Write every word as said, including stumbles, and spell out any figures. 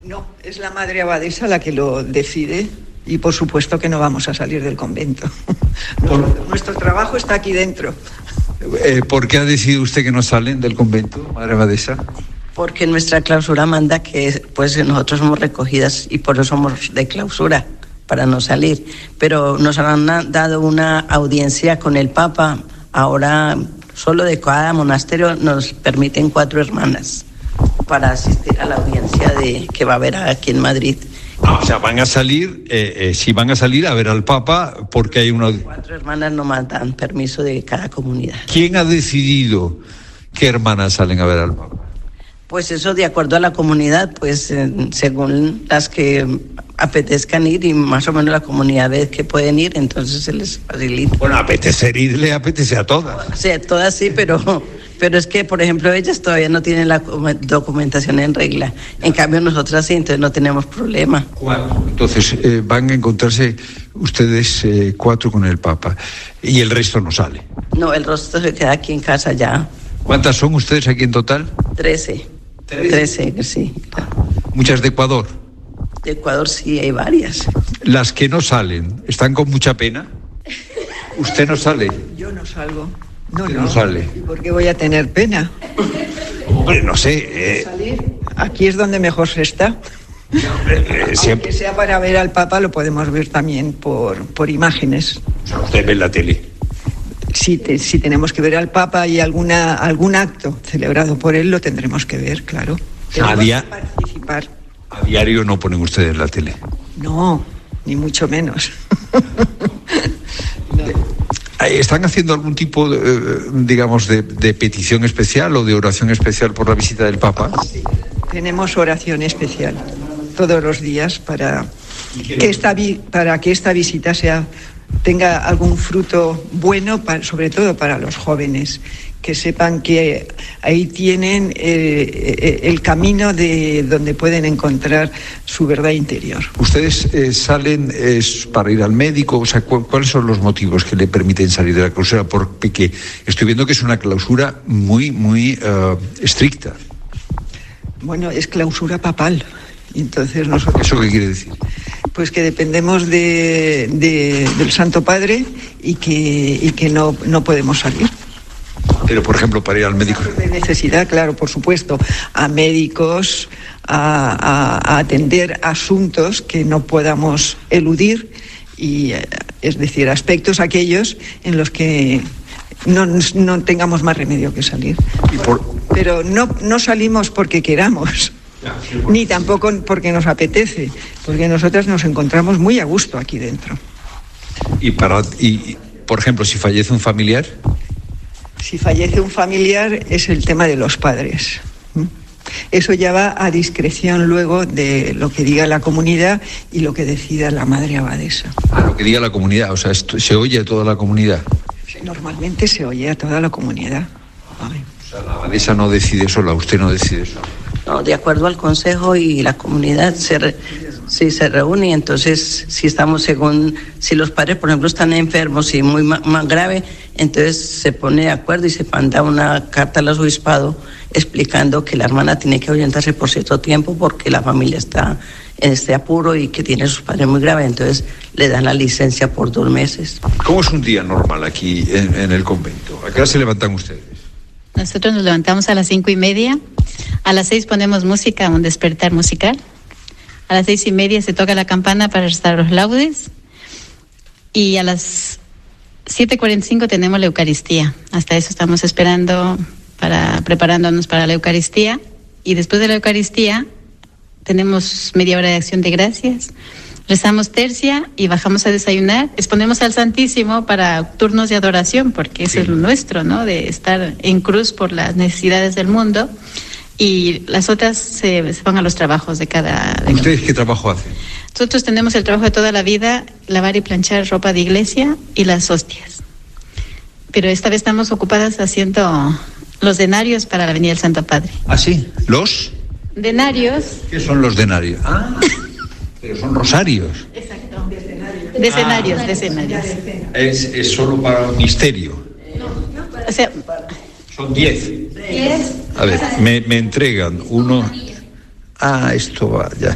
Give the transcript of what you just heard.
No, es la madre abadesa la que lo decide y por supuesto que no vamos a salir del convento. Nuestro, nuestro trabajo está aquí dentro. Eh, ¿Por qué ha decidido usted que no salen del convento, madre abadesa? Porque nuestra clausura manda que pues nosotros somos recogidas y por eso somos de clausura, para no salir. Pero nos han dado una audiencia con el Papa. Ahora solo de cada monasterio nos permiten cuatro hermanas para asistir a la audiencia de que va a haber aquí en Madrid. Ah, o sea, van a salir, eh, eh, si van a salir a ver al Papa, porque hay una... Cuatro hermanas nos dan permiso de cada comunidad. ¿Quién ha decidido qué hermanas salen a ver al Papa? Pues eso de acuerdo a la comunidad, pues eh, según las que apetezcan ir y más o menos la comunidad ve que pueden ir, entonces se les facilita. Bueno, apetecer ir le apetece a todas. O sea, todas sí, pero... Pero es que, por ejemplo, ellas todavía no tienen la documentación en regla. En cambio, nosotras sí, entonces no tenemos problema. Cuatro. Entonces, eh, van a encontrarse ustedes eh, cuatro con el Papa y el resto no sale. No, el resto se queda aquí en casa ya. ¿Cuántas son ustedes aquí en total? Trece. Trece, Trece sí. ¿Muchas de Ecuador? De Ecuador sí, hay varias. Las que no salen, ¿están con mucha pena? ¿Usted no sale? Yo no salgo. No, no, no sale. ¿Por qué voy a tener pena? Hombre, no sé. Eh... Salir, aquí es donde mejor se está. Eh, siempre... Aunque sea para ver al Papa, lo podemos ver también por, por imágenes. O sea, usted ve en la tele. Si, te, si tenemos que ver al Papa y alguna, algún acto celebrado por él, lo tendremos que ver, claro. A, dia... que participar. A diario no ponen ustedes en la tele. No, ni mucho menos. No. ¿Están haciendo algún tipo, de, digamos, de, de petición especial o de oración especial por la visita del Papa? Sí, tenemos oración especial todos los días para que esta, para que esta visita sea, tenga algún fruto bueno, para, sobre todo para los jóvenes, que sepan que ahí tienen eh, el camino de donde pueden encontrar su verdad interior. ¿Ustedes eh, salen eh, para ir al médico? O sea, ¿cu- ¿cuáles son los motivos que le permiten salir de la clausura? Porque estoy viendo que es una clausura muy, muy uh, estricta. Bueno, es clausura papal. Entonces nosotros, ¿Eso qué quiere decir? Pues que dependemos de, de, del Santo Padre y que, y que no, no podemos salir. Pero, por ejemplo, para ir al médico. De necesidad, claro, por supuesto, a médicos, a, a, a atender asuntos que no podamos eludir, y es decir, aspectos aquellos en los que no, no tengamos más remedio que salir. Y por... Pero no, no salimos porque queramos, ni tampoco porque nos apetece, porque nosotras nos encontramos muy a gusto aquí dentro. Y, para, y por ejemplo, si fallece un familiar... Si fallece un familiar es el tema de los padres. Eso ya va a discreción luego de lo que diga la comunidad y lo que decida la madre abadesa. A lo que diga la comunidad, o sea, esto, se oye a toda la comunidad. Normalmente se oye a toda la comunidad. Ay. O sea, la abadesa no decide sola, usted no decide sola. No, de acuerdo al consejo y la comunidad se re, si se reúne, entonces si estamos según, si los padres por ejemplo están enfermos y muy ma, más grave, entonces se pone de acuerdo y se manda una carta al arzobispado explicando que la hermana tiene que ahuyentarse por cierto tiempo porque la familia está en este apuro y que tiene a sus padres muy graves, entonces le dan la licencia por dos meses. ¿Cómo es un día normal aquí en, en el convento? ¿A qué hora se levantan ustedes? Nosotros nos levantamos a las cinco y media, a las seis ponemos música, un despertar musical, a las seis y media se toca la campana para rezar los laudes y a las siete cuarenta y cinco tenemos la Eucaristía. Hasta eso estamos esperando, para preparándonos para la Eucaristía, y después de la Eucaristía tenemos media hora de acción de gracias, rezamos tercia y bajamos a desayunar, exponemos al Santísimo para turnos de adoración, porque eso sí. Es lo nuestro, ¿no? De estar en cruz por las necesidades del mundo, y las otras se, se van a los trabajos de cada... De ¿Ustedes qué trabajo hacen? Nosotros tenemos el trabajo de toda la vida, lavar y planchar ropa de iglesia y las hostias. Pero esta vez estamos ocupadas haciendo los denarios para la Avenida del Santo Padre. ¿Ah, sí? ¿Los? Denarios. ¿Qué son los denarios? Ah... Pero son rosarios. Exacto. Decenarios, ah, decenarios. Es, es solo para misterio. No, no para... O sea, son diez. Diez. A ver, me, me entregan uno. Ah, esto va ya.